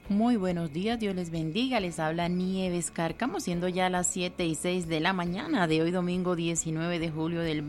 Muy buenos días, Dios les bendiga, les habla Nieves Cárcamo, siendo ya las 7:06 de la mañana de hoy domingo 19 de julio del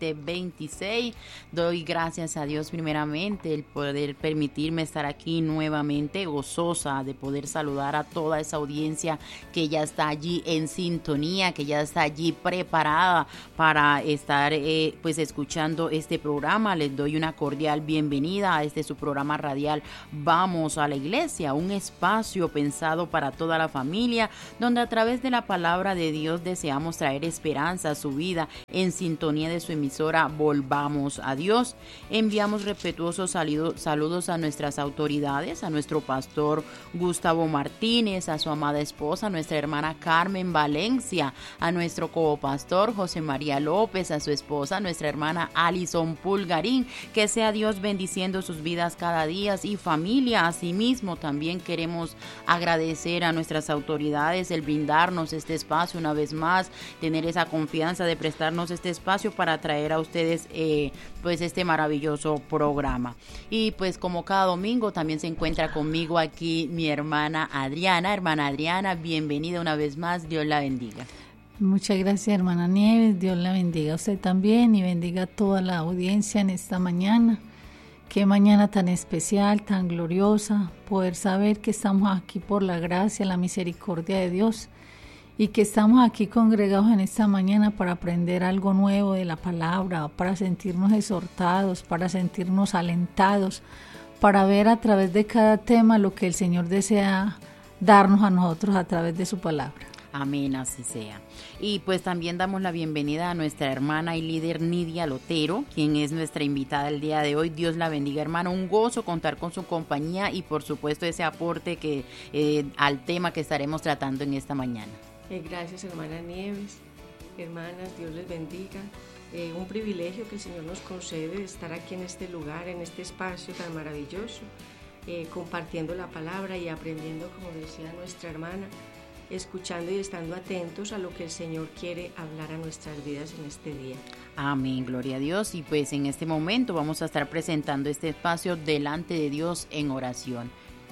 2026. Doy gracias a Dios primeramente el poder permitirme estar aquí nuevamente, gozosa de poder saludar a toda esa audiencia que ya está allí en sintonía, que ya está allí preparada para estar pues escuchando este programa. Les doy una cordial bienvenida a este su programa radial Vamos a la Iglesia, un espacio pensado para toda la familia, donde a través de la palabra de Dios deseamos traer esperanza a su vida en sintonía de su emisora Volvamos a Dios. Enviamos respetuosos saludos a nuestras autoridades, a nuestro pastor Gustavo Martínez, a su amada esposa, nuestra hermana Carmen Valencia, a nuestro copastor José María López, a su esposa, nuestra hermana Alison Pulgarín. Que sea Dios bendiciendo sus vidas cada día y familia. Asimismo, también queremos agradecer a nuestras autoridades el brindarnos este espacio una vez más, tener esa confianza de prestarnos este espacio para traer a ustedes pues este maravilloso programa. Y pues como cada domingo también se encuentra conmigo aquí mi hermana Adriana. Hermana Adriana, bienvenida una vez más, Dios la bendiga. Muchas gracias, hermana Nieves, Dios la bendiga a usted también y bendiga a toda la audiencia en esta mañana. Qué mañana tan especial, tan gloriosa, poder saber que estamos aquí por la gracia, la misericordia de Dios y que estamos aquí congregados en esta mañana para aprender algo nuevo de la palabra, para sentirnos exhortados, para sentirnos alentados, para ver a través de cada tema lo que el Señor desea darnos a nosotros a través de su palabra. Amén, así sea. Y pues también damos la bienvenida a nuestra hermana y líder Nidia Lotero, quien es nuestra invitada el día de hoy. Dios la bendiga, hermana. Un gozo contar con su compañía y por supuesto ese aporte que al tema que estaremos tratando en esta mañana. Gracias, hermana Nieves. Hermanas, Dios les bendiga. Un privilegio que el Señor nos concede de estar aquí en este lugar, en este espacio tan maravilloso, compartiendo la palabra y aprendiendo, como decía nuestra hermana, escuchando y estando atentos a lo que el Señor quiere hablar a nuestras vidas en este día. Amén, gloria a Dios. Y pues en este momento vamos a estar presentando este espacio delante de Dios en oración.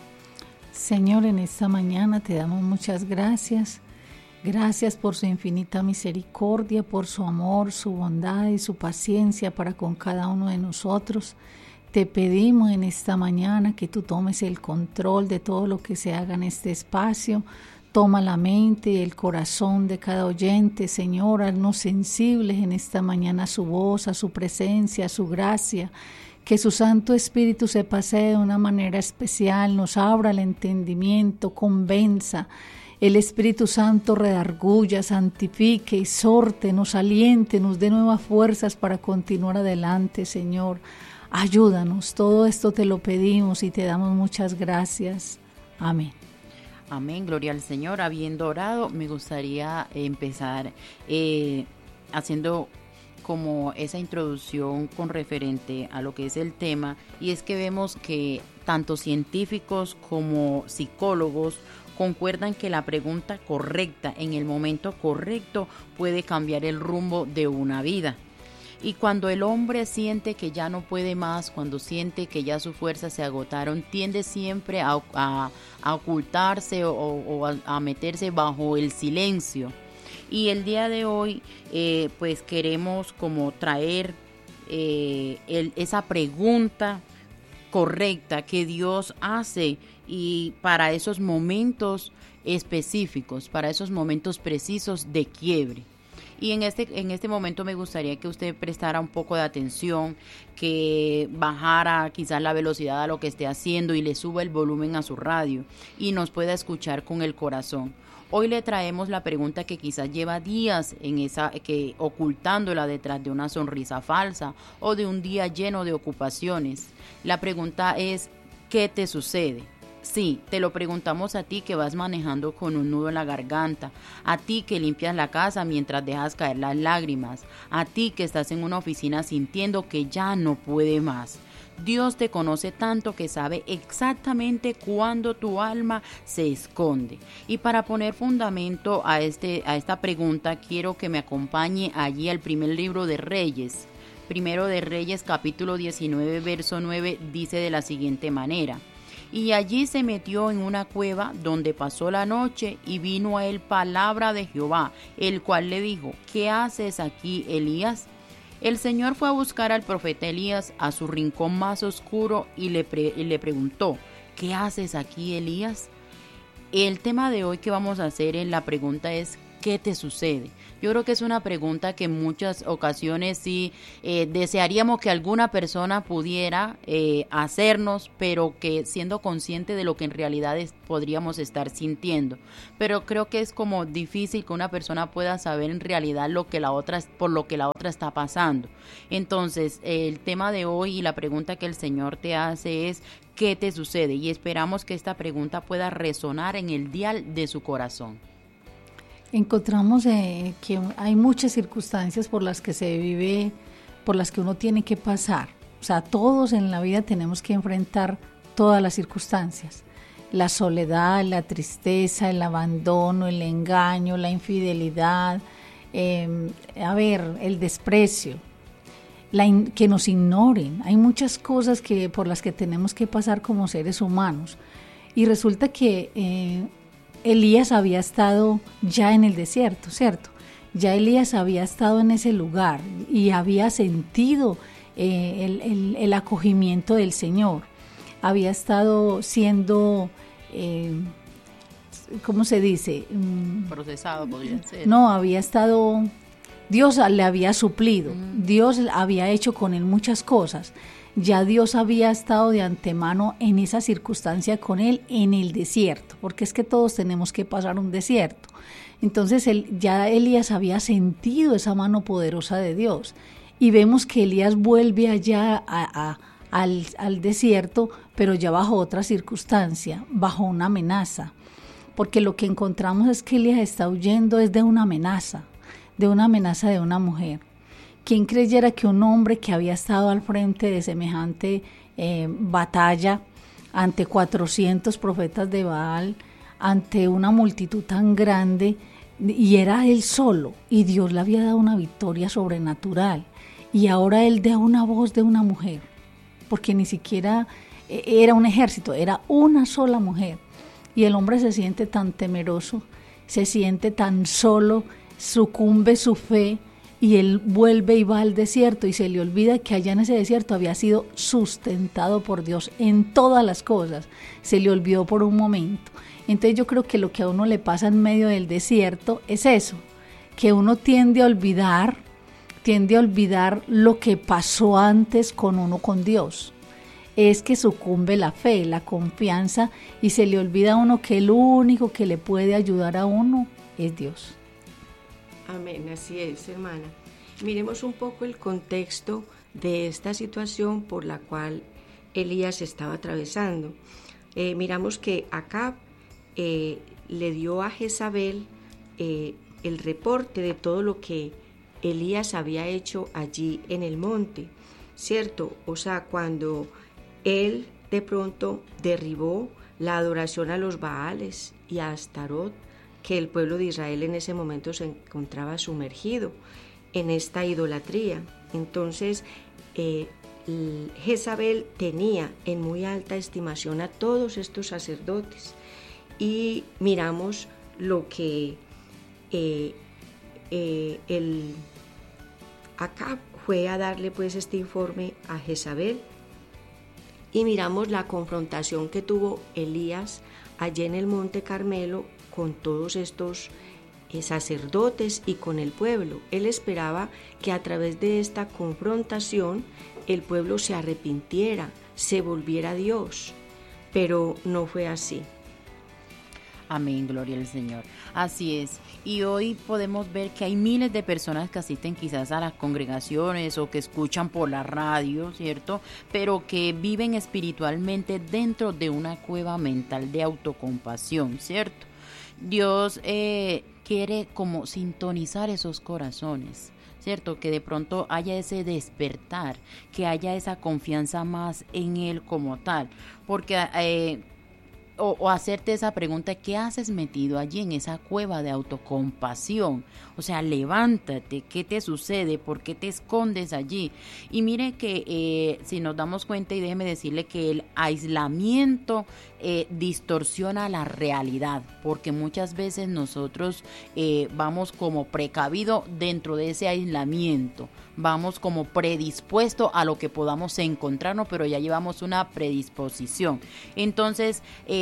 Señor, en esta mañana te damos muchas gracias. Gracias por su infinita misericordia, por su amor, su bondad y su paciencia para con cada uno de nosotros. Te pedimos en esta mañana que tú tomes el control de todo lo que se haga en este espacio. Toma la mente y el corazón de cada oyente, Señor, haznos sensibles en esta mañana a su voz, a su presencia, a su gracia. Que su Santo Espíritu se pasee de una manera especial, nos abra el entendimiento, convenza. El Espíritu Santo redarguya, santifique, exhorte, nos aliente, nos dé nuevas fuerzas para continuar adelante, Señor. Ayúdanos, todo esto te lo pedimos y te damos muchas gracias. Amén. Amén, gloria al Señor. Habiendo orado, me gustaría empezar haciendo como esa introducción con referente a lo que es el tema, y es que vemos que tanto científicos como psicólogos concuerdan que la pregunta correcta en el momento correcto puede cambiar el rumbo de una vida. Y cuando el hombre siente que ya no puede más, cuando siente que ya sus fuerzas se agotaron, tiende siempre a ocultarse o a meterse bajo el silencio. Y el día de hoy pues queremos como traer esa pregunta correcta que Dios hace y para esos momentos específicos, para esos momentos precisos de quiebre. Y en este momento me gustaría que usted prestara un poco de atención, que bajara quizás la velocidad a lo que esté haciendo y le suba el volumen a su radio y nos pueda escuchar con el corazón. Hoy le traemos la pregunta que quizás lleva días ocultándola detrás de una sonrisa falsa o de un día lleno de ocupaciones. La pregunta es, ¿qué te sucede? Sí, te lo preguntamos a ti que vas manejando con un nudo en la garganta, a ti que limpias la casa mientras dejas caer las lágrimas, a ti que estás en una oficina sintiendo que ya no puede más. Dios te conoce tanto que sabe exactamente cuándo tu alma se esconde. Y para poner fundamento a esta pregunta, quiero que me acompañe allí al primer libro de Reyes. Primero de Reyes, capítulo 19, verso 9, dice de la siguiente manera: y allí se metió en una cueva donde pasó la noche, y vino a él palabra de Jehová, el cual le dijo: ¿qué haces aquí, Elías? El Señor fue a buscar al profeta Elías a su rincón más oscuro y le preguntó: ¿qué haces aquí, Elías? El tema de hoy que vamos a hacer en la pregunta es: ¿qué te sucede? Yo creo que es una pregunta que en muchas ocasiones sí desearíamos que alguna persona pudiera hacernos, pero que siendo consciente de lo que en realidad podríamos estar sintiendo. Pero creo que es como difícil que una persona pueda saber en realidad por lo que la otra está pasando. Entonces, el tema de hoy y la pregunta que el Señor te hace es: ¿qué te sucede? Y esperamos que esta pregunta pueda resonar en el dial de su corazón. Encontramos que hay muchas circunstancias por las que se vive, por las que uno tiene que pasar. O sea, todos en la vida tenemos que enfrentar todas las circunstancias. La soledad, la tristeza, el abandono, el engaño, la infidelidad, el desprecio, que nos ignoren. Hay muchas cosas por las que tenemos que pasar como seres humanos. Y resulta que Elías había estado ya en el desierto, ¿cierto? Ya Elías había estado en ese lugar y había sentido el acogimiento del Señor. Había estado siendo, ¿cómo se dice? Procesado, podría ser. No, había estado, Dios le había suplido, Dios había hecho con él muchas cosas. Ya Dios había estado de antemano en esa circunstancia con él en el desierto, porque es que todos tenemos que pasar un desierto. Entonces ya Elías había sentido esa mano poderosa de Dios, y vemos que Elías vuelve allá al desierto, pero ya bajo otra circunstancia, bajo una amenaza, porque lo que encontramos es que Elías está huyendo es de una amenaza de una mujer. ¿Quién creyera que un hombre que había estado al frente de semejante batalla ante 400 profetas de Baal, ante una multitud tan grande, y era él solo, y Dios le había dado una victoria sobrenatural, y ahora él da una voz de una mujer, porque ni siquiera era un ejército, era una sola mujer, y el hombre se siente tan temeroso, se siente tan solo, sucumbe su fe, y él vuelve y va al desierto, y se le olvida que allá en ese desierto había sido sustentado por Dios en todas las cosas. Se le olvidó por un momento. Entonces yo creo que lo que a uno le pasa en medio del desierto es eso, que uno tiende a olvidar lo que pasó antes con uno con Dios. Es que sucumbe la fe, la confianza, y se le olvida a uno que el único que le puede ayudar a uno es Dios. Amén, así es, hermana. Miremos un poco el contexto de esta situación por la cual Elías estaba atravesando. Miramos que Acab le dio a Jezabel el reporte de todo lo que Elías había hecho allí en el monte, ¿cierto? O sea, cuando él de pronto derribó la adoración a los Baales y a Astarot, que el pueblo de Israel en ese momento se encontraba sumergido en esta idolatría. Entonces, Jezabel tenía en muy alta estimación a todos estos sacerdotes, y miramos lo que el Acab fue a darle pues este informe a Jezabel, y miramos la confrontación que tuvo Elías allí en el Monte Carmelo con todos estos sacerdotes y con el pueblo. Él esperaba que a través de esta confrontación el pueblo se arrepintiera, se volviera a Dios, pero no fue así. Amén, gloria al Señor. Así es. Y hoy podemos ver que hay miles de personas que asisten quizás a las congregaciones o que escuchan por la radio, ¿cierto? Pero que viven espiritualmente dentro de una cueva mental de autocompasión, ¿cierto? Dios quiere como sintonizar esos corazones, ¿cierto? Que de pronto haya ese despertar, que haya esa confianza más en Él como tal, porque o hacerte esa pregunta, ¿qué haces metido allí en esa cueva de autocompasión? O sea, levántate, ¿qué te sucede? ¿Por qué te escondes allí? Y mire que si nos damos cuenta, y déjeme decirle que el aislamiento distorsiona la realidad, porque muchas veces nosotros vamos como precavido dentro de ese aislamiento, vamos como predispuesto a lo que podamos encontrarnos, pero ya llevamos una predisposición. Entonces,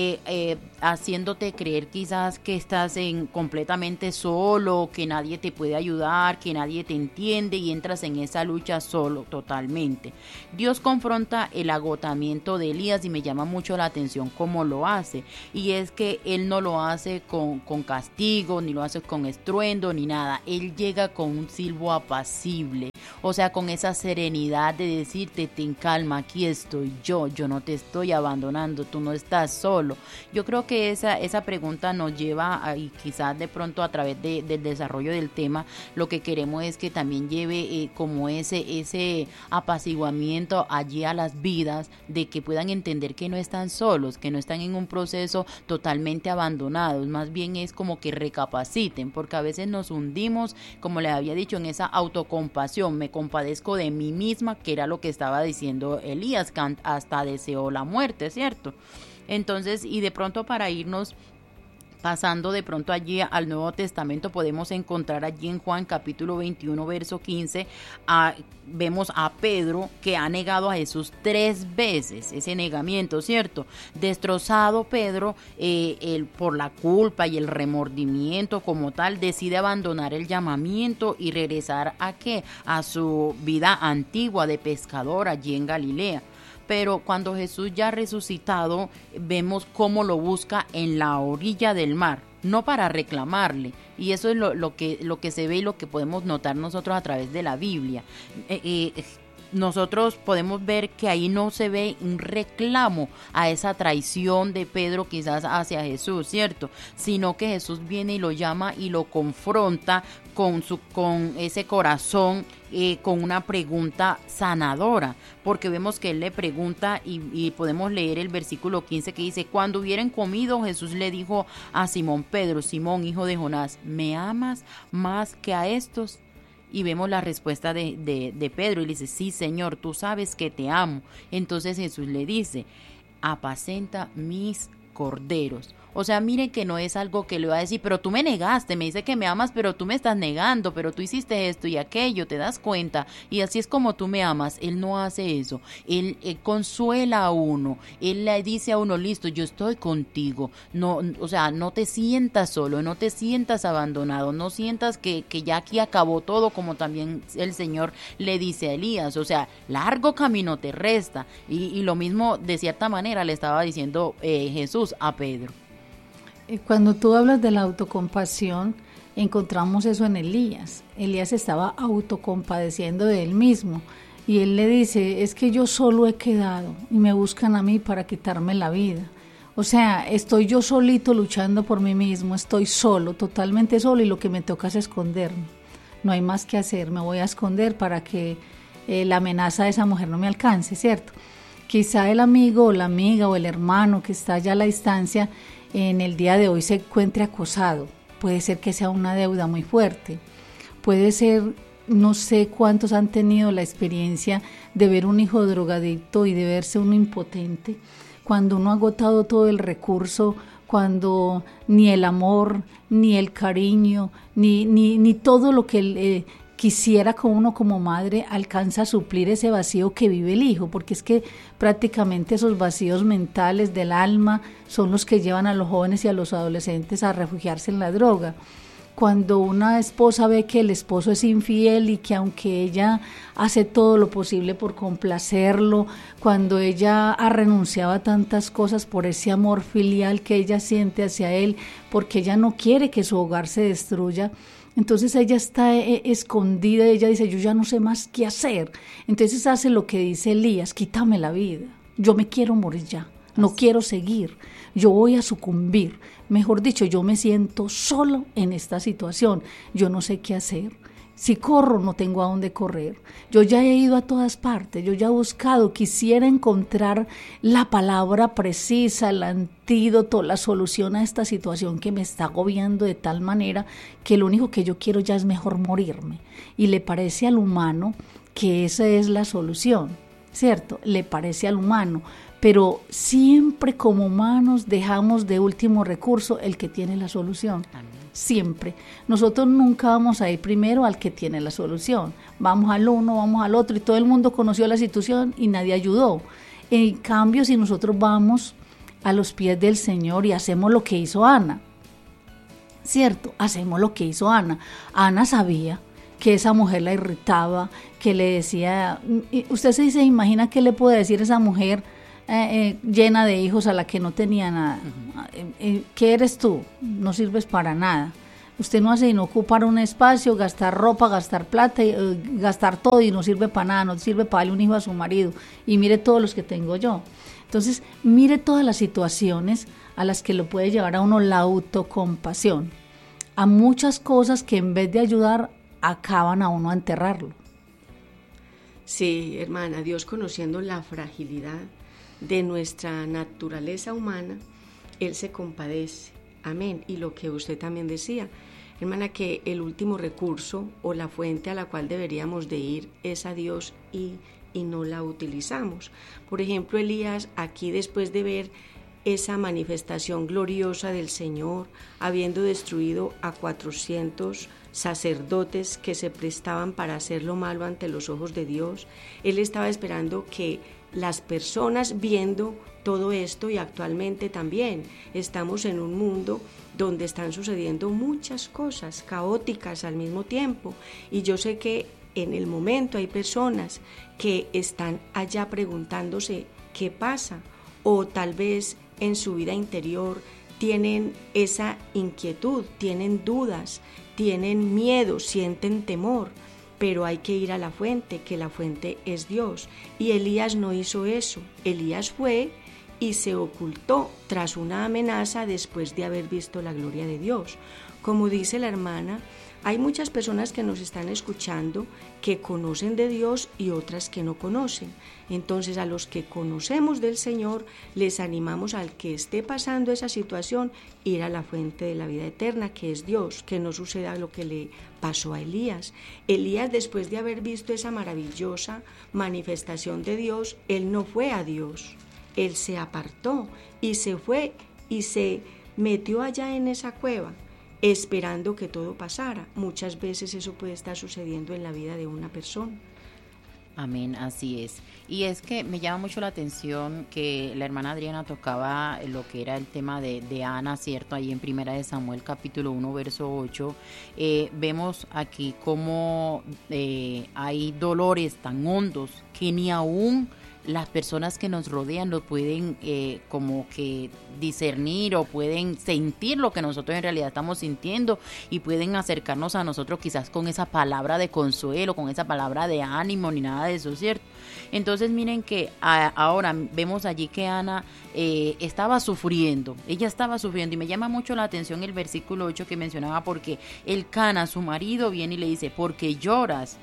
haciéndote creer quizás que estás completamente solo, que nadie te puede ayudar, que nadie te entiende, y entras en esa lucha solo totalmente. Dios confronta el agotamiento de Elías, y me llama mucho la atención cómo lo hace, y es que él no lo hace con castigo, ni lo hace con estruendo, ni nada. Él llega con un silbo apacible, o sea, con esa serenidad de decirte, ten calma, aquí estoy yo no te estoy abandonando, tú no estás solo. Yo creo que esa pregunta nos lleva y quizás de pronto a través del desarrollo del tema, lo que queremos es que también lleve como ese apaciguamiento allí a las vidas, de que puedan entender que no están solos, que no están en un proceso totalmente abandonados, más bien es como que recapaciten, porque a veces nos hundimos, como les había dicho, en esa autocompasión. Me compadezco de mí misma, que era lo que estaba diciendo Elías, que hasta deseó la muerte, ¿cierto? Entonces, y de pronto para irnos pasando de pronto allí al Nuevo Testamento, podemos encontrar allí en Juan capítulo 21, verso 15, vemos a Pedro, que ha negado a Jesús 3 veces, ese negamiento, ¿cierto? Destrozado Pedro, por la culpa y el remordimiento como tal, decide abandonar el llamamiento y regresar ¿a qué? A su vida antigua de pescador allí en Galilea. Pero cuando Jesús ya resucitado, vemos cómo lo busca en la orilla del mar, no para reclamarle, y eso es lo que se ve y lo que podemos notar nosotros a través de la Biblia. Nosotros podemos ver que ahí no se ve un reclamo a esa traición de Pedro quizás hacia Jesús, ¿cierto? Sino que Jesús viene y lo llama y lo confronta con ese corazón, con una pregunta sanadora, porque vemos que él le pregunta y podemos leer el versículo 15 que dice: cuando hubieran comido, Jesús le dijo a Simón Pedro: Simón, hijo de Jonás, ¿me amas más que a estos? Y vemos la respuesta de Pedro, y le dice: sí, Señor, tú sabes que te amo. Entonces Jesús le dice: apacenta mis corderos. O sea, miren que no es algo que le va a decir, pero tú me negaste, me dice que me amas, pero tú me estás negando, pero tú hiciste esto y aquello, te das cuenta, y así es como tú me amas. Él no hace eso. Él consuela a uno, él le dice a uno: listo, yo estoy contigo. No, o sea, no te sientas solo, no te sientas abandonado, no sientas que ya aquí acabó todo, como también el Señor le dice a Elías. O sea, largo camino te resta, y lo mismo de cierta manera le estaba diciendo Jesús a Pedro. Cuando tú hablas de la autocompasión, encontramos eso en Elías. Elías estaba autocompadeciendo de él mismo, y él le dice: es que yo solo he quedado y me buscan a mí para quitarme la vida. O sea, estoy yo solito luchando por mí mismo, estoy solo, totalmente solo, y lo que me toca es esconderme. No hay más que hacer, me voy a esconder para que la amenaza de esa mujer no me alcance, ¿cierto? Quizá el amigo o la amiga o el hermano que está allá a la distancia en el día de hoy se encuentre acosado. Puede ser que sea una deuda muy fuerte. Puede ser, no sé cuántos han tenido la experiencia de ver un hijo drogadicto y de verse uno impotente, cuando uno ha agotado todo el recurso, cuando ni el amor, ni el cariño, ni todo lo que quisiera con uno como madre alcanza a suplir ese vacío que vive el hijo, porque es que prácticamente esos vacíos mentales del alma son los que llevan a los jóvenes y a los adolescentes a refugiarse en la droga. Cuando una esposa ve que el esposo es infiel y que aunque ella hace todo lo posible por complacerlo, cuando ella ha renunciado a tantas cosas por ese amor filial que ella siente hacia él, porque ella no quiere que su hogar se destruya, entonces ella está escondida, ella dice: yo ya no sé más qué hacer. Entonces hace lo que dice Elías: quítame la vida, yo me quiero morir ya, no quiero seguir, yo voy a sucumbir. Mejor dicho, yo me siento solo en esta situación, yo no sé qué hacer. Si corro, no tengo a dónde correr. Yo ya he ido a todas partes, yo ya he buscado, quisiera encontrar la palabra precisa, el antídoto, la solución a esta situación que me está agobiando de tal manera que lo único que yo quiero ya es mejor morirme. Y le parece al humano que esa es la solución, ¿cierto? Le parece al humano, pero siempre como humanos dejamos de último recurso el que tiene la solución. Siempre. Nosotros nunca vamos a ir primero al que tiene la solución. Vamos al uno, vamos al otro, y todo el mundo conoció la situación y nadie ayudó. En cambio, si nosotros vamos a los pies del Señor y hacemos lo que hizo Ana, ¿cierto? Hacemos lo que hizo Ana. Ana sabía que esa mujer la irritaba, que le decía, usted se imagina qué le puede decir esa mujer llena de hijos a la que no tenía nada. ¿Qué eres tú? No sirves para nada. Usted no hace sino ocupar un espacio, gastar ropa, gastar plata, gastar todo y no sirve para nada, no sirve para darle un hijo a su marido. Y mire todos los que tengo yo. Entonces, mire todas las situaciones a las que lo puede llevar a uno la autocompasión. A muchas cosas que en vez de ayudar, acaban a uno a enterrarlo. Sí, hermana, Dios, conociendo la fragilidad de nuestra naturaleza humana, Él se compadece. Amén. Y lo que usted también decía, hermana, que el último recurso o la fuente a la cual deberíamos de ir es a Dios y no la utilizamos. Por ejemplo, Elías, aquí después de ver esa manifestación gloriosa del Señor, habiendo destruido a 400 sacerdotes que se prestaban para hacer lo malo ante los ojos de Dios, Él estaba esperando que las personas viendo todo esto, y actualmente también estamos en un mundo donde están sucediendo muchas cosas caóticas al mismo tiempo, y yo sé que en el momento hay personas que están allá preguntándose qué pasa, o tal vez en su vida interior tienen esa inquietud, tienen dudas, tienen miedo, sienten temor. Pero hay que ir a la fuente, que la fuente es Dios. Y Elías no hizo eso. Elías fue y se ocultó tras una amenaza después de haber visto la gloria de Dios. Como dice la hermana, hay muchas personas que nos están escuchando que conocen de Dios y otras que no conocen. Entonces, a los que conocemos del Señor, les animamos al que esté pasando esa situación, ir a la fuente de la vida eterna, que es Dios, que no suceda lo que le pasó a Elías. Elías, después de haber visto esa maravillosa manifestación de Dios, él no fue a Dios, él se apartó y se fue y se metió allá en esa cueva, esperando que todo pasara. Muchas veces eso puede estar sucediendo en la vida de una persona. Amén, así es. Y es que me llama mucho la atención que la hermana Adriana tocaba lo que era el tema de Ana, ¿cierto? Ahí en Primera de Samuel, capítulo 1, verso 8. Vemos aquí cómo hay dolores tan hondos que ni aún las personas que nos rodean lo pueden como que discernir o pueden sentir lo que nosotros en realidad estamos sintiendo, y pueden acercarnos a nosotros quizás con esa palabra de consuelo, con esa palabra de ánimo, ni nada de eso, ¿cierto? Entonces miren que ahora vemos allí que Ana estaba sufriendo, ella estaba sufriendo, y me llama mucho la atención el versículo 8 que mencionaba, porque Elcana, su marido, viene y le dice, ¿por qué lloras?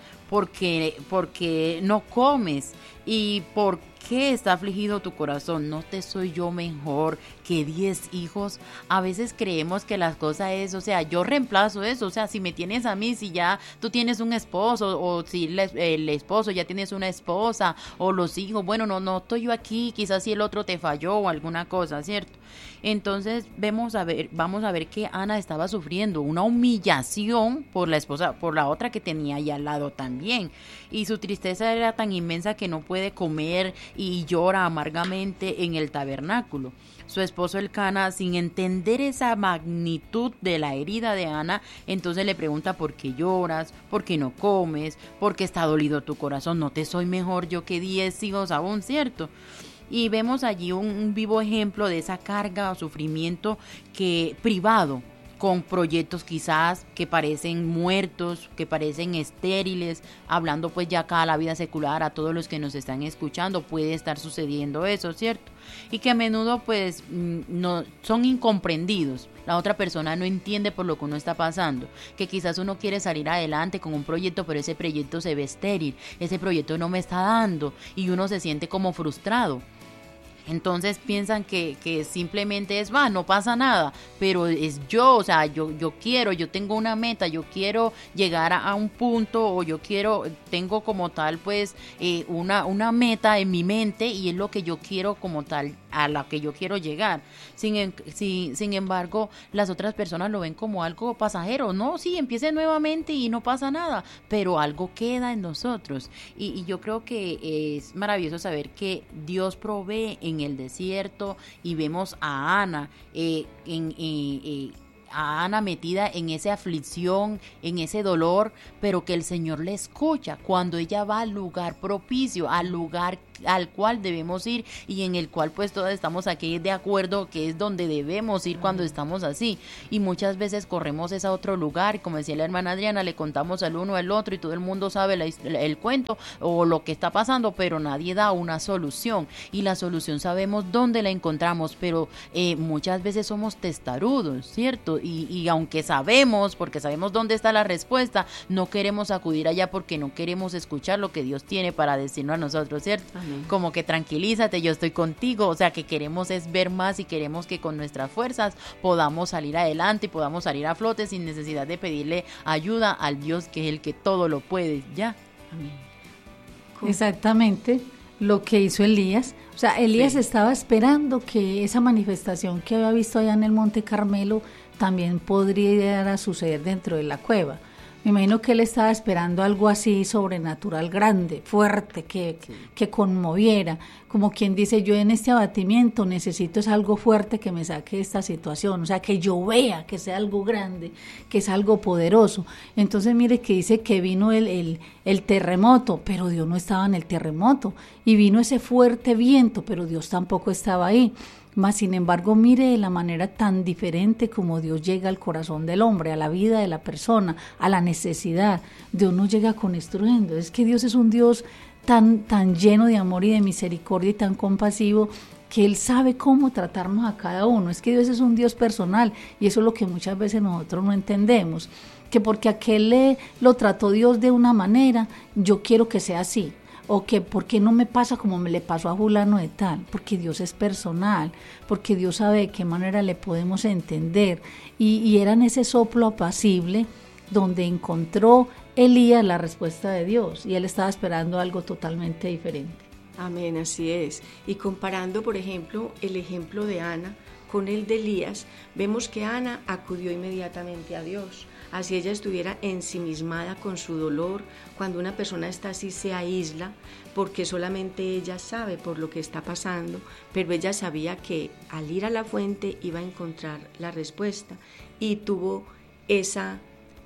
Porque no comes, y ¿por qué está afligido tu corazón? ¿No te soy yo mejor que 10 hijos? A veces creemos que las cosas es, o sea, yo reemplazo eso, o sea, si me tienes a mí, si ya tú tienes un esposo, o si el esposo ya tienes una esposa, o los hijos, bueno, no estoy yo aquí, quizás si el otro te falló o alguna cosa, ¿cierto? Entonces vamos a ver que Ana estaba sufriendo una humillación por la esposa, por la otra que tenía ahí al lado también, y su tristeza era tan inmensa que no puede comer y llora amargamente en el tabernáculo. Su esposo Elcana, sin entender esa magnitud de la herida de Ana, entonces le pregunta, ¿por qué lloras? ¿Por qué no comes? ¿Por qué está dolido tu corazón? ¿No te soy mejor yo que 10 hijos aún, cierto? Y vemos allí un vivo ejemplo de esa carga o sufrimiento privado con proyectos quizás que parecen muertos, que parecen estériles, hablando pues ya acá a la vida secular, a todos los que nos están escuchando, puede estar sucediendo eso, ¿cierto? Y que a menudo pues no son incomprendidos. La otra persona no entiende por lo que uno está pasando, que quizás uno quiere salir adelante con un proyecto, pero ese proyecto se ve estéril, ese proyecto no me está dando y uno se siente como frustrado. Entonces piensan que simplemente es, no pasa nada, pero es yo, o sea, yo tengo una meta, yo quiero llegar a un punto, o tengo como tal pues una meta en mi mente y es lo que yo quiero como tal, a la que yo quiero llegar. Sin embargo, las otras personas lo ven como algo pasajero, no, sí, empiece nuevamente y no pasa nada, pero algo queda en nosotros y yo creo que es maravilloso saber que Dios provee en el desierto y vemos a Ana a Ana metida en esa aflicción, en ese dolor, pero que el Señor le escucha cuando ella va al lugar propicio, al lugar al cual debemos ir y en el cual pues todos estamos aquí de acuerdo que es donde debemos ir cuando estamos así. Y muchas veces corremos a otro lugar, como decía la hermana Adriana, le contamos al uno al otro y todo el mundo sabe el cuento o lo que está pasando, pero nadie da una solución, y la solución sabemos dónde la encontramos, pero muchas veces somos testarudos, ¿cierto? Y aunque sabemos, porque sabemos dónde está la respuesta, no queremos acudir allá porque no queremos escuchar lo que Dios tiene para decirnos a nosotros, ¿cierto? Amén. Como que tranquilízate, yo estoy contigo, o sea, que queremos es ver más y queremos que con nuestras fuerzas podamos salir adelante y podamos salir a flote sin necesidad de pedirle ayuda al Dios que es el que todo lo puede, ¿ya? Amén. Exactamente lo que hizo Elías. O sea, Elías estaba esperando que esa manifestación que había visto allá en el Monte Carmelo también podría suceder dentro de la cueva. Me imagino que él estaba esperando algo así sobrenatural, grande, fuerte, que conmoviera. Como quien dice, yo en este abatimiento necesito es algo fuerte que me saque de esta situación. O sea, que yo vea que sea algo grande, que es algo poderoso. Entonces mire que dice que vino el terremoto, pero Dios no estaba en el terremoto. Y vino ese fuerte viento, pero Dios tampoco estaba ahí. Mas, sin embargo, mire de la manera tan diferente como Dios llega al corazón del hombre, a la vida de la persona, a la necesidad. Dios no llega con estruendo. Es que Dios es un Dios tan lleno de amor y de misericordia y tan compasivo que Él sabe cómo tratarnos a cada uno. Es que Dios es un Dios personal y eso es lo que muchas veces nosotros no entendemos. Que porque aquel lo trató Dios de una manera, yo quiero que sea así. O que ¿por qué no me pasa como me le pasó a fulano de tal? Porque Dios es personal, porque Dios sabe de qué manera le podemos entender. Y era en ese soplo apacible donde encontró Elías la respuesta de Dios, y él estaba esperando algo totalmente diferente. Amén, así es. Y comparando, por ejemplo, el ejemplo de Ana con el de Elías, vemos que Ana acudió inmediatamente a Dios. Así ella estuviera ensimismada con su dolor. Cuando una persona está así se aísla porque solamente ella sabe por lo que está pasando, pero ella sabía que al ir a la fuente iba a encontrar la respuesta y tuvo esa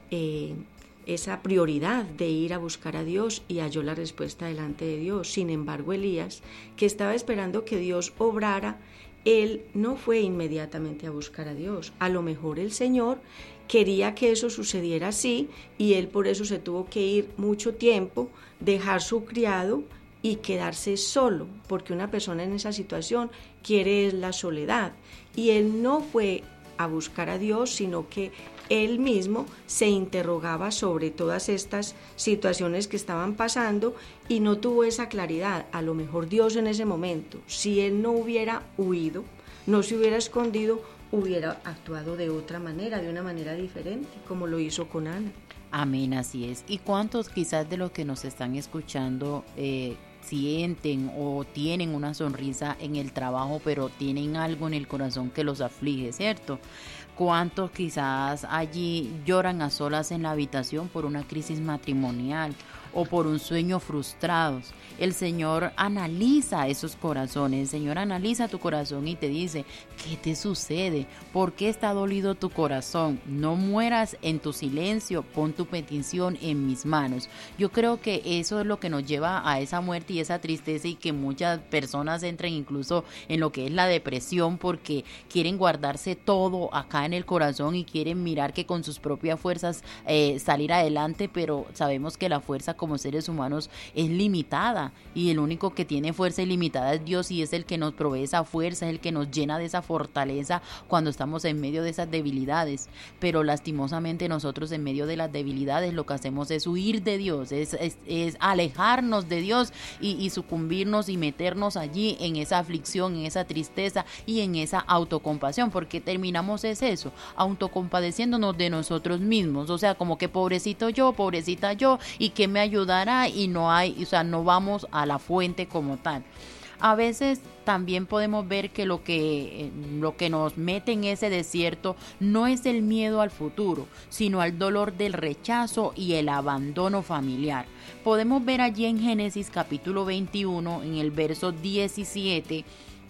prioridad de ir a buscar a Dios y halló la respuesta delante de Dios. Sin embargo, Elías, que estaba esperando que Dios obrara, él no fue inmediatamente a buscar a Dios. A lo mejor el Señor quería que eso sucediera así y él por eso se tuvo que ir mucho tiempo, dejar su criado y quedarse solo, porque una persona en esa situación quiere la soledad. Y él no fue a buscar a Dios, sino que él mismo se interrogaba sobre todas estas situaciones que estaban pasando y no tuvo esa claridad. A lo mejor Dios en ese momento, si él no hubiera huido, no se hubiera escondido, hubiera actuado de otra manera, de una manera diferente, como lo hizo con Ana. Amén, así es. ¿Y cuántos quizás de los que nos están escuchando sienten o tienen una sonrisa en el trabajo, pero tienen algo en el corazón que los aflige, ¿cierto? ¿Cuántos quizás allí lloran a solas en la habitación por una crisis matrimonial? o por un sueño frustrados. El Señor analiza esos corazones, el Señor analiza tu corazón y te dice, ¿qué te sucede? ¿Por qué está dolido tu corazón? No mueras en tu silencio, pon tu petición en mis manos. Yo creo que eso es lo que nos lleva a esa muerte y esa tristeza, y que muchas personas entren incluso en lo que es la depresión, porque quieren guardarse todo acá en el corazón y quieren mirar que con sus propias fuerzas salir adelante, pero sabemos que la fuerza como seres humanos es limitada, y el único que tiene fuerza ilimitada es Dios, y es el que nos provee esa fuerza, es el que nos llena de esa fortaleza cuando estamos en medio de esas debilidades. Pero lastimosamente nosotros en medio de las debilidades lo que hacemos es huir de Dios, es alejarnos de Dios y sucumbirnos y meternos allí en esa aflicción, en esa tristeza y en esa autocompasión, porque terminamos es eso, autocompadeciéndonos de nosotros mismos, o sea, como que pobrecito yo, pobrecita yo, y que me ayudará, y no hay, o sea, no vamos a la fuente como tal. A veces también podemos ver que lo que nos mete en ese desierto no es el miedo al futuro, sino al dolor del rechazo y el abandono familiar. Podemos ver allí en Génesis capítulo 21, en el verso 17,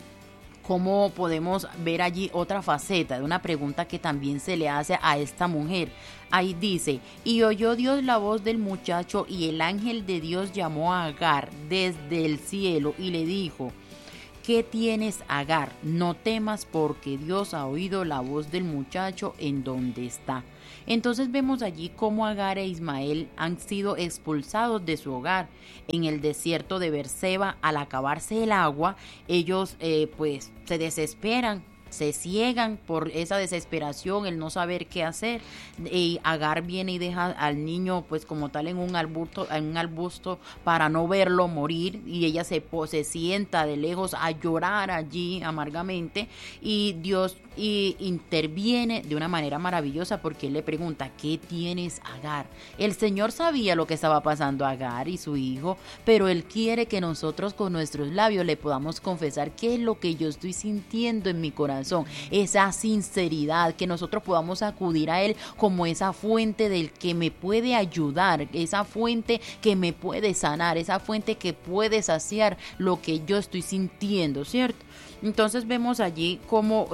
cómo podemos ver allí otra faceta de una pregunta que también se le hace a esta mujer. Ahí dice, y oyó Dios la voz del muchacho, y el ángel de Dios llamó a Agar desde el cielo y le dijo, ¿qué tienes, Agar? No temas, porque Dios ha oído la voz del muchacho en donde está. Entonces vemos allí cómo Agar e Ismael han sido expulsados de su hogar en el desierto de Berseba. Al acabarse el agua, ellos pues se desesperan, se ciegan por esa desesperación, el no saber qué hacer, y Agar viene y deja al niño pues como tal en un arbusto para no verlo morir, y ella se sienta de lejos a llorar allí amargamente, y Dios interviene de una manera maravillosa, porque él le pregunta, ¿qué tienes, Agar? El Señor sabía lo que estaba pasando a Agar y su hijo, pero él quiere que nosotros con nuestros labios le podamos confesar qué es lo que yo estoy sintiendo en mi corazón, esa sinceridad, que nosotros podamos acudir a él como esa fuente del que me puede ayudar, esa fuente que me puede sanar, esa fuente que puede saciar lo que yo estoy sintiendo, ¿cierto? Entonces vemos allí como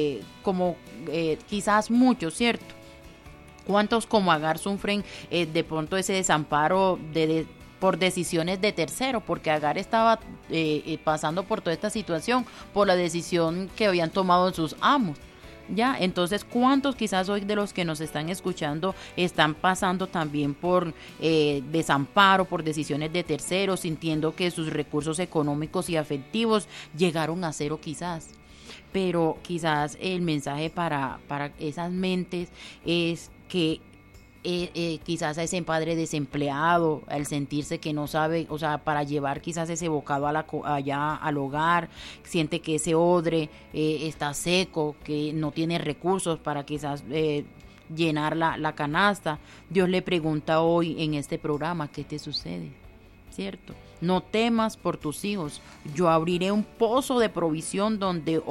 quizás muchos, ¿cierto? ¿Cuántos como Agar sufren de pronto ese desamparo por decisiones de terceros? Porque Agar estaba pasando por toda esta situación por la decisión que habían tomado sus amos. Ya, entonces, ¿cuántos quizás hoy de los que nos están escuchando están pasando también por desamparo, por decisiones de terceros, sintiendo que sus recursos económicos y afectivos llegaron a cero quizás? Pero quizás el mensaje para esas mentes es que quizás a ese padre desempleado, al sentirse que no sabe, o sea, para llevar quizás ese bocado allá al hogar, siente que ese odre está seco, que no tiene recursos para quizás llenar la canasta. Dios le pregunta hoy en este programa, ¿qué te sucede? ¿Cierto? No temas por tus hijos, yo abriré un pozo de provisión donde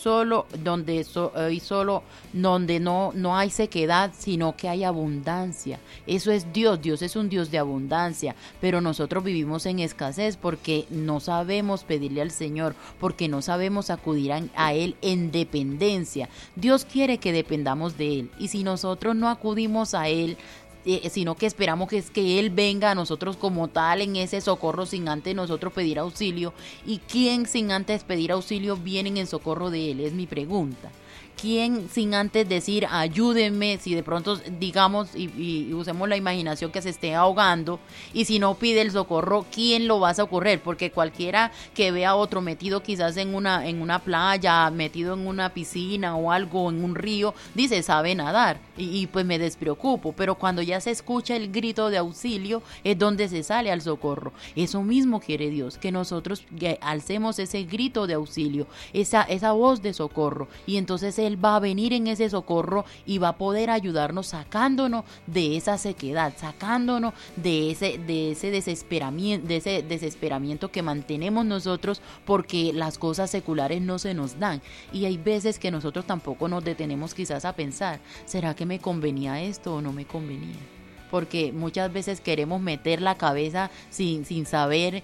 no hay sequedad, sino que hay abundancia. Eso es Dios, Dios es un Dios de abundancia, pero nosotros vivimos en escasez porque no sabemos pedirle al Señor, porque no sabemos acudir a Él en dependencia. Dios quiere que dependamos de Él, y si nosotros no acudimos a Él, sino que esperamos que Él venga a nosotros como tal en ese socorro sin antes nosotros pedir auxilio. ¿Y quién sin antes pedir auxilio vienen en socorro de Él? Es mi pregunta. ¿Quién sin antes decir ayúdenme, si de pronto digamos y usemos la imaginación, que se esté ahogando, y si no pide el socorro, ¿quién lo va a socorrer? Porque cualquiera que vea a otro metido quizás en una playa, metido en una piscina o algo, en un río, dice sabe nadar y pues me despreocupo, pero cuando ya se escucha el grito de auxilio es donde se sale al socorro. Eso mismo quiere Dios, que nosotros alcemos ese grito de auxilio, esa voz de socorro, y entonces Él va a venir en ese socorro y va a poder ayudarnos sacándonos de esa sequedad, sacándonos de ese desesperamiento que mantenemos nosotros porque las cosas seculares no se nos dan. Y hay veces que nosotros tampoco nos detenemos quizás a pensar, ¿será que me convenía esto o no me convenía? porque muchas veces queremos meter la cabeza sin saber,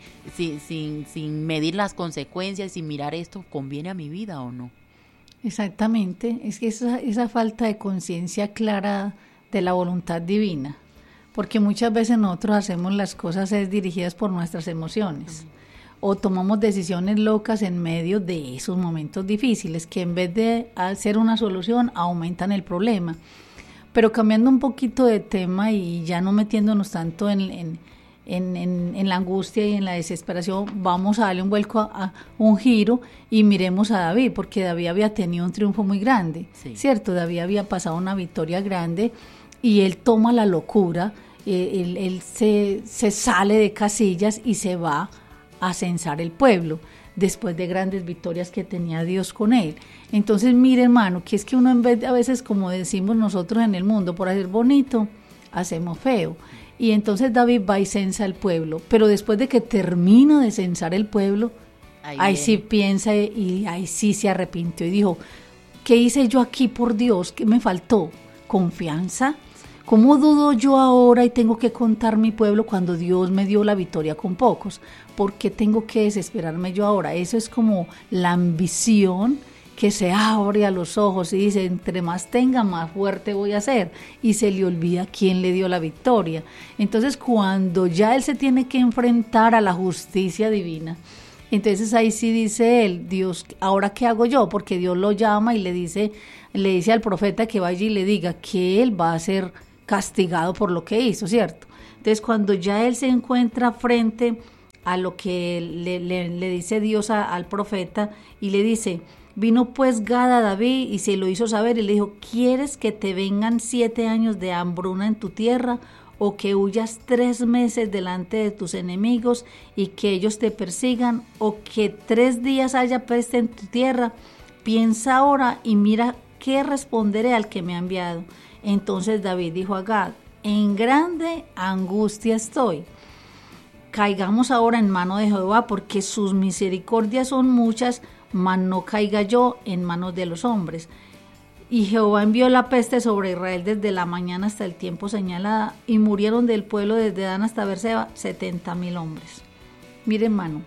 sin medir las consecuencias, sin mirar esto, ¿conviene a mi vida o no? Exactamente, es que esa falta de conciencia clara de la voluntad divina, porque muchas veces nosotros hacemos las cosas dirigidas por nuestras emociones, o tomamos decisiones locas en medio de esos momentos difíciles, que en vez de hacer una solución, aumentan el problema. Pero cambiando un poquito de tema y ya no metiéndonos tanto en la angustia y en la desesperación, vamos a darle un vuelco, a un giro, y miremos a David, porque David había tenido un triunfo muy grande, sí. ¿Cierto? David había pasado una victoria grande, y él toma la locura, él se sale de casillas y se va a censar el pueblo, después de grandes victorias que tenía Dios con él. Entonces, mire, hermano, que es que uno, en vez de, a veces, como decimos nosotros en el mundo, por hacer bonito, hacemos feo. Y entonces David va y censa el pueblo, pero después de que termina de censar el pueblo, ahí sí piensa y ahí sí se arrepintió y dijo, ¿qué hice yo aquí, por Dios? ¿Qué me faltó? ¿Confianza? ¿Cómo dudo yo ahora y tengo que contar mi pueblo cuando Dios me dio la victoria con pocos? ¿Por qué tengo que desesperarme yo ahora? Eso es como la ambición que se abre a los ojos y dice, entre más tenga, más fuerte voy a ser, y se le olvida quién le dio la victoria. Entonces, cuando ya él se tiene que enfrentar a la justicia divina, entonces ahí sí dice él, Dios, ¿ahora qué hago yo? Porque Dios lo llama y le dice al profeta que vaya y le diga que él va a ser castigado por lo que hizo, ¿cierto? Entonces, cuando ya él se encuentra frente a lo que le dice Dios al profeta, y le dice, vino pues Gad a David y se lo hizo saber, y le dijo, ¿quieres que te vengan 7 años de hambruna en tu tierra, o que huyas 3 meses delante de tus enemigos y que ellos te persigan, o que 3 días haya peste en tu tierra? Piensa ahora y mira qué responderé al que me ha enviado. Entonces David dijo a Gad, en grande angustia estoy. Caigamos ahora en mano de Jehová, porque sus misericordias son muchas, mas no caiga yo en manos de los hombres. Y Jehová envió la peste sobre Israel desde la mañana hasta el tiempo señalado, y murieron del pueblo desde Dan hasta Beerseba 70,000 hombres. Mire, hermano,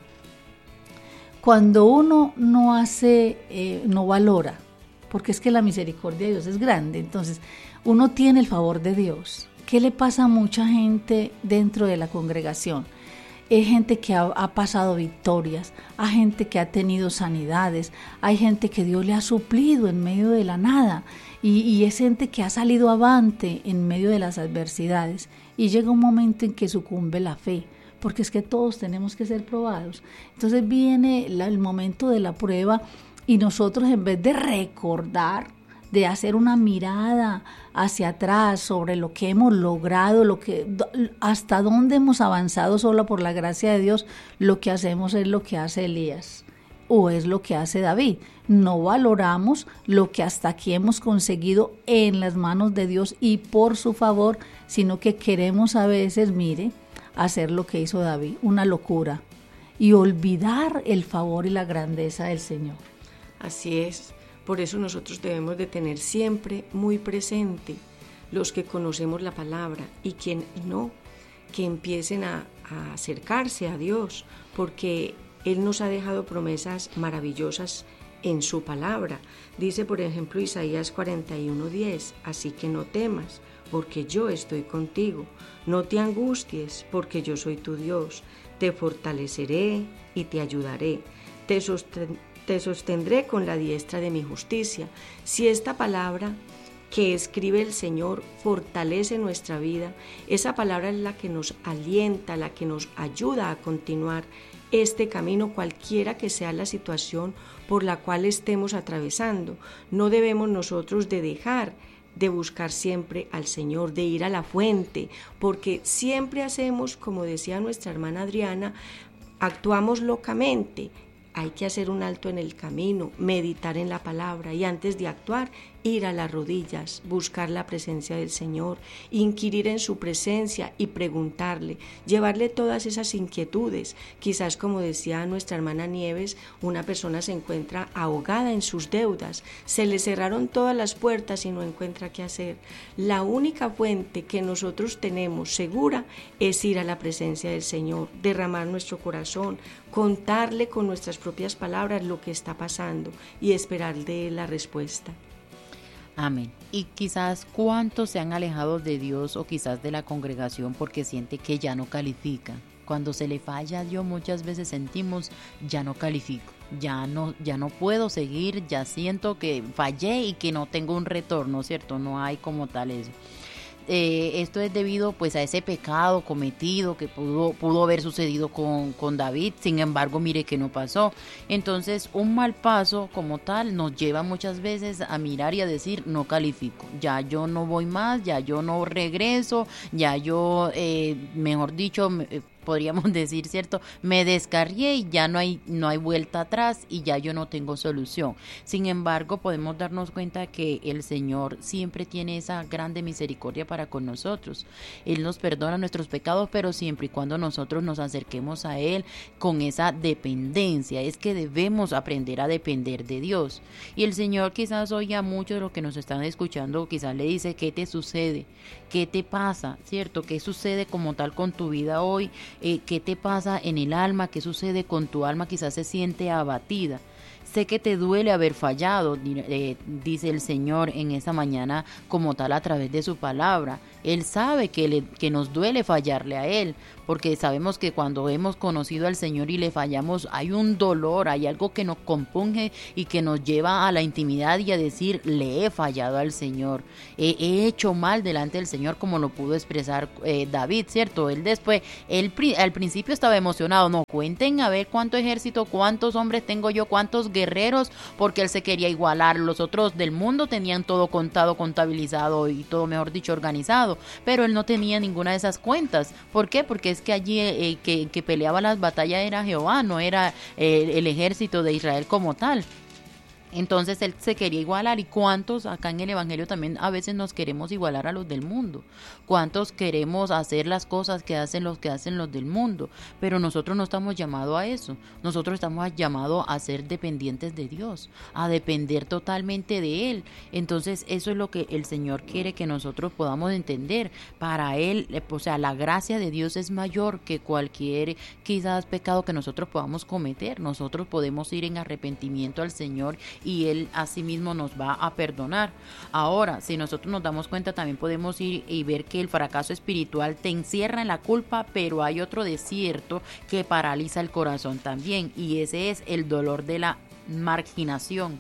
cuando uno no hace, no valora, porque es que la misericordia de Dios es grande, entonces uno tiene el favor de Dios. ¿Qué le pasa a mucha gente dentro de la congregación? Es gente que ha pasado victorias, hay gente que ha tenido sanidades, hay gente que Dios le ha suplido en medio de la nada, y es gente que ha salido avante en medio de las adversidades, y llega un momento en que sucumbe la fe, porque es que todos tenemos que ser probados. Entonces viene el momento de la prueba, y nosotros, en vez de recordar, de hacer una mirada hacia atrás sobre lo que hemos logrado, hasta dónde hemos avanzado solo por la gracia de Dios, lo que hacemos es lo que hace Elías, o es lo que hace David. No valoramos lo que hasta aquí hemos conseguido en las manos de Dios y por su favor, sino que queremos a veces, hacer lo que hizo David, una locura, y olvidar el favor y la grandeza del Señor. Así es. Por eso nosotros debemos de tener siempre muy presente, los que conocemos la palabra y quien no, que empiecen a acercarse a Dios, porque Él nos ha dejado promesas maravillosas en su palabra. Dice, por ejemplo, Isaías 41:10, así que no temas, porque yo estoy contigo. No te angusties, porque yo soy tu Dios. Te fortaleceré y te ayudaré. Te sostendré con la diestra de mi justicia. Si esta palabra que escribe el Señor fortalece nuestra vida, esa palabra es la que nos alienta, la que nos ayuda a continuar este camino, cualquiera que sea la situación por la cual estemos atravesando. No debemos nosotros de dejar de buscar siempre al Señor, de ir a la fuente, porque siempre hacemos, como decía nuestra hermana Adriana, actuamos locamente. hay que hacer un alto en el camino, meditar en la palabra y antes de actuar, ir a las rodillas, buscar la presencia del Señor, inquirir en su presencia y preguntarle, llevarle todas esas inquietudes. Quizás, como decía nuestra hermana Nieves, una persona se encuentra ahogada en sus deudas, se le cerraron todas las puertas y no encuentra qué hacer. La única fuente que nosotros tenemos segura es ir a la presencia del Señor, derramar nuestro corazón, contarle con nuestras propias palabras lo que está pasando y esperar de él la respuesta. Amén. Y quizás cuántos se han alejado de Dios o quizás de la congregación porque siente que ya no califica. Cuando se le falla a Dios muchas veces sentimos, ya no califico, ya no puedo seguir, ya siento que fallé y que no tengo un retorno, ¿cierto? No hay como tal eso. Esto es debido pues a ese pecado cometido que pudo haber sucedido con David, sin embargo mire que no pasó. Entonces un mal paso como tal nos lleva muchas veces a mirar y a decir no califico, ya yo no voy más, ya yo no regreso, ya yo mejor dicho podríamos decir, ¿cierto? Me descarrié y ya no hay vuelta atrás y ya yo no tengo solución. Sin embargo, podemos darnos cuenta que el Señor siempre tiene esa grande misericordia para con nosotros. Él nos perdona nuestros pecados, pero siempre y cuando nosotros nos acerquemos a Él con esa dependencia. Es que debemos aprender a depender de Dios. Y el Señor quizás hoy a muchos de los que nos están escuchando, quizás le dice, ¿qué te sucede? ¿Qué te pasa? ¿Cierto? ¿Qué sucede como tal con tu vida hoy? ¿Qué te pasa en el alma? ¿Qué sucede con tu alma? Quizás se siente abatida. Sé que te duele haber fallado, dice el Señor en esta mañana como tal a través de su palabra. Él sabe que nos duele fallarle a Él, porque sabemos que cuando hemos conocido al Señor y le fallamos hay un dolor, hay algo que nos compunge y que nos lleva a la intimidad y a decir, le he fallado al Señor, he hecho mal delante del Señor, como lo pudo expresar David, ¿cierto? Él después, al principio estaba emocionado, no, cuenten a ver cuánto ejército, cuántos hombres tengo yo, cuántos guerreros, porque él se quería igualar. Los otros del mundo tenían todo contado, contabilizado y todo, mejor dicho, organizado, pero él no tenía ninguna de esas cuentas. ¿Por qué? Porque es que allí que peleaba las batallas era Jehová, no era el ejército de Israel como tal. Entonces él se quería igualar. ¿Y cuántos acá en el Evangelio también a veces nos queremos igualar a los del mundo? ¿Cuántos queremos hacer las cosas que hacen los del mundo? Pero nosotros no estamos llamados a eso. Nosotros estamos llamados a ser dependientes de Dios, a depender totalmente de Él. Entonces eso es lo que el Señor quiere que nosotros podamos entender. Para Él, o sea, la gracia de Dios es mayor que cualquier quizás pecado que nosotros podamos cometer. Nosotros podemos ir en arrepentimiento al Señor y Él asimismo nos va a perdonar. Ahora, si nosotros nos damos cuenta, también podemos ir y ver que el fracaso espiritual te encierra en la culpa, pero hay otro desierto que paraliza el corazón también, y ese es el dolor de la marginación,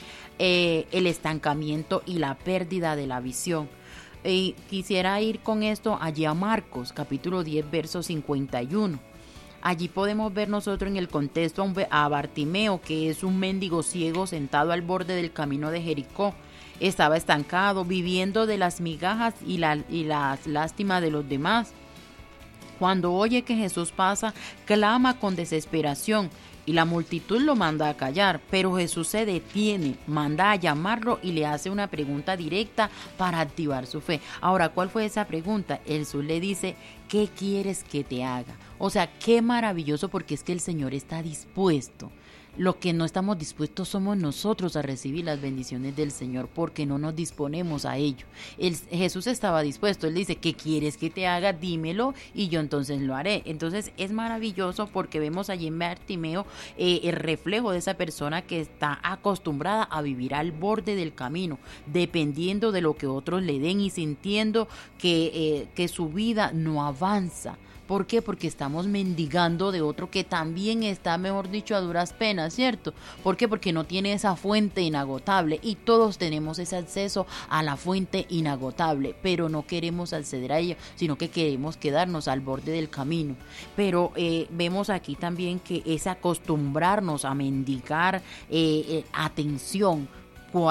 el estancamiento y la pérdida de la visión. Quisiera ir con esto allí a Marcos, capítulo 10, verso 51. Allí podemos ver nosotros en el contexto a Bartimeo, que es un mendigo ciego sentado al borde del camino de Jericó. Estaba estancado, viviendo de las migajas y las lástimas de los demás. Cuando oye que Jesús pasa, clama con desesperación y la multitud lo manda a callar, pero Jesús se detiene, manda a llamarlo y le hace una pregunta directa para activar su fe. Ahora, ¿cuál fue esa pregunta? Jesús le dice, ¿qué quieres que te haga? O sea, qué maravilloso, porque es que el Señor está dispuesto. Lo que no estamos dispuestos somos nosotros a recibir las bendiciones del Señor, porque no nos disponemos a ello. Jesús estaba dispuesto. Él dice, ¿qué quieres que te haga? Dímelo y yo entonces lo haré. Entonces es maravilloso porque vemos allí en Bartimeo el reflejo de esa persona que está acostumbrada a vivir al borde del camino, dependiendo de lo que otros le den y sintiendo que su vida no avanza. ¿Por qué? Porque estamos mendigando de otro que también está, mejor dicho, a duras penas, ¿cierto? ¿Por qué? Porque no tiene esa fuente inagotable, y todos tenemos ese acceso a la fuente inagotable, pero no queremos acceder a ella, sino que queremos quedarnos al borde del camino. Pero vemos aquí también que es acostumbrarnos a mendigar atención.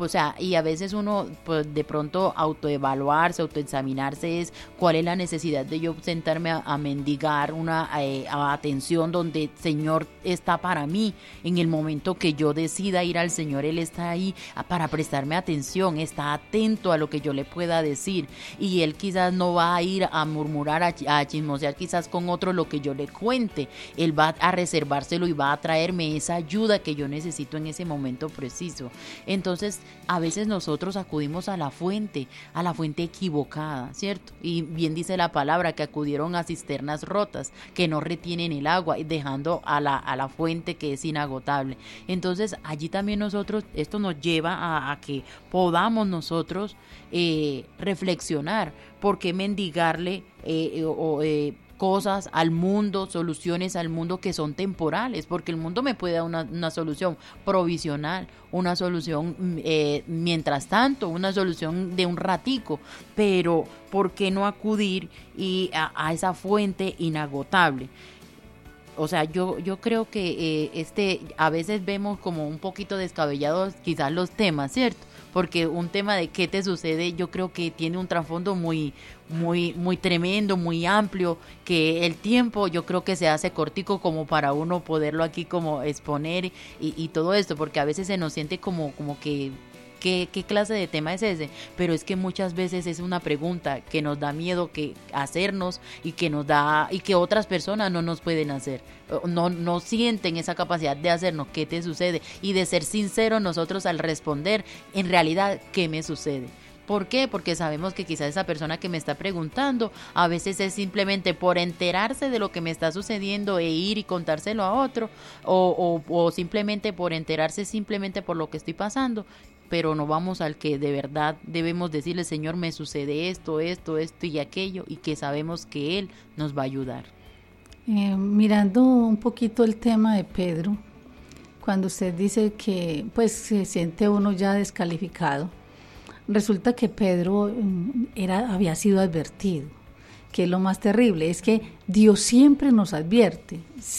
o sea, y a veces uno, pues de pronto autoevaluarse, autoexaminarse es cuál es la necesidad de yo sentarme a mendigar una atención donde el Señor está para mí. En el momento que yo decida ir al Señor, Él está ahí para prestarme atención, está atento a lo que yo le pueda decir, y Él quizás no va a ir a murmurar, a chismosear quizás con otro lo que yo le cuente. Él va a reservárselo y va a traerme esa ayuda que yo necesito en ese momento preciso. Entonces, a veces nosotros acudimos a la fuente equivocada, ¿cierto? Y bien dice la palabra que acudieron a cisternas rotas que no retienen el agua, dejando a la fuente que es inagotable. Entonces, allí también nosotros, esto nos lleva a que podamos nosotros reflexionar por qué mendigarle cosas al mundo, soluciones al mundo que son temporales, porque el mundo me puede dar una solución provisional, una solución mientras tanto, una solución de un ratico, pero ¿por qué no acudir a esa fuente inagotable? O sea, yo creo que a veces vemos como un poquito descabellados quizás los temas, ¿cierto? Porque un tema de qué te sucede, yo creo que tiene un trasfondo muy tremendo, muy amplio, que el tiempo yo creo que se hace cortico como para uno poderlo aquí como exponer y todo esto, porque a veces se nos siente como que ¿qué clase de tema es ese? Pero es que muchas veces es una pregunta que nos da miedo que hacernos y que otras personas no nos pueden hacer, no sienten esa capacidad de hacernos qué te sucede y de ser sinceros nosotros al responder en realidad qué me sucede. ¿Por qué? Porque sabemos que quizás esa persona que me está preguntando a veces es simplemente por enterarse de lo que me está sucediendo e ir y contárselo a otro, o simplemente por enterarse simplemente por lo que estoy pasando, pero no vamos al que de verdad debemos decirle: Señor, me sucede esto y aquello, y que sabemos que Él nos va a ayudar. Mirando un poquito el tema de Pedro, cuando usted dice que pues se siente uno ya descalificado, resulta que Pedro había sido advertido, que es lo más terrible, es que Dios siempre nos advierte,